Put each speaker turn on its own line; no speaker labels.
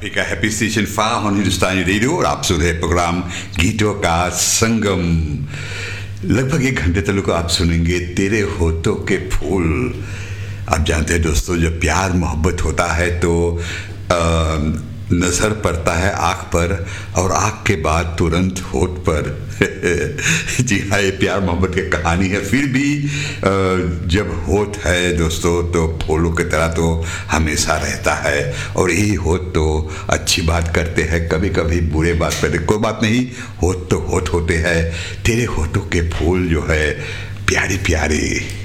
ठीक है, happy station on Hindustani radio और आप सुन रहे प्रोग्राम गीतों का संगम। लगभग 1 घंटे तक आप सुनेंगे तेरे होठों के फूल। आप जानते हैं दोस्तों, जब प्यार मोहब्बत होता है तो नज़र पड़ता है आँख पर और आँख के बाद तुरंत होठ पर। जी हाँ, ये प्यार मोहब्बत की कहानी है। फिर भी जब होठ है दोस्तों तो फूलों की तरह तो हमेशा रहता है। और यही होठ तो अच्छी बात करते हैं, कभी कभी बुरे बात करते, कोई बात नहीं, होठ तो होठ होते हैं। तेरे होठों के फूल जो है प्यारे प्यारे।